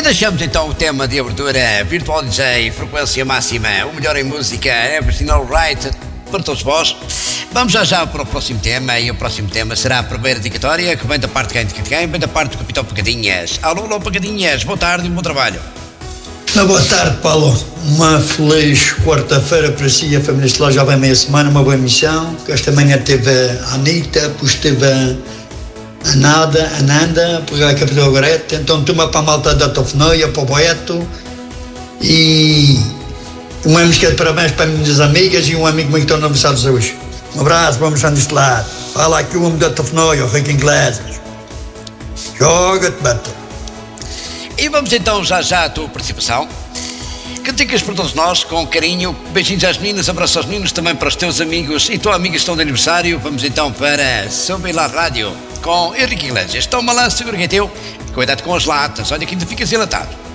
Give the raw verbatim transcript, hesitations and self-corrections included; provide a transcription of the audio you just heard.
deixamos então o tema de abertura Virtual D J, frequência máxima, o melhor em música, Everything Alright, para todos vós. Vamos já já para o próximo tema, e o próximo tema será a primeira dedicatória, que vem da parte de quem, de quem, vem da parte do Capitão Pagadinhas. Alô, alô, Pagadinhas, boa tarde e bom trabalho. Boa tarde, Paulo. Uma feliz quarta-feira para si e a família Estelar. Já vem meia semana, uma boa emissão. Esta manhã teve a Anitta, depois teve a Nada, a Nanda, depois a Capitão Gorete. Então, turma para a malta da Tofnoia, para o Boeto. E uma música de parabéns para as minhas amigas e um amigo meu que estão aniversários hoje. Um abraço para a missão de Estelar. Fala aqui o homem da Tofnoia, o Rico Inglês. Joga-te, Beto. E vamos então já já à tua participação. Canticas para todos nós, com carinho. Beijinhos às meninas, abraços aos meninos, também para os teus amigos e tuas amigas que estão de aniversário. Vamos então para Subir lá Rádio com Henrique Iglesias. Toma lá, segura que é teu. Cuidado com as latas, olha que ainda ficas enlatado.